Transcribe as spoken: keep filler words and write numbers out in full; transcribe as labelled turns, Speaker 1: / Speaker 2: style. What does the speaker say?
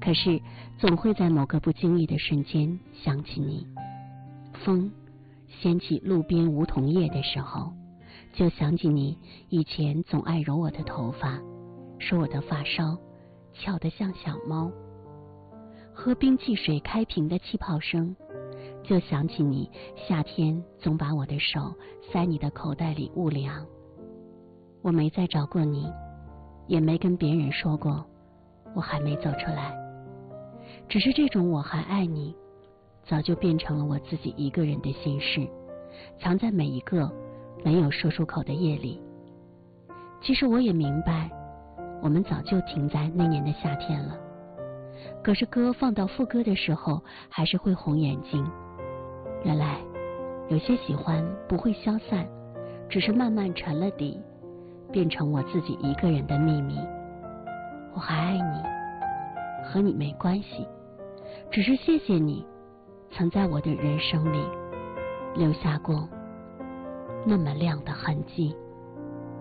Speaker 1: 可是总会在某个不经意的瞬间想起你。风掀起路边梧桐叶的时候，就想起你以前总爱揉我的头发，说我的发梢翘得像小猫。喝冰汽水开瓶的气泡声，就想起你夏天总把我的手塞你的口袋里捂凉。我没再找过你，也没跟别人说过我还没走出来，只是这种我还爱你早就变成了我自己一个人的心事，藏在每一个没有说出口的夜里。其实我也明白，我们早就停在那年的夏天了，可是歌放到副歌的时候还是会红眼睛。原来有些喜欢不会消散，只是慢慢沉了底，变成我自己一个人的秘密。我还爱你，和你没关系，只是谢谢你曾在我的人生里留下过那么亮的痕迹。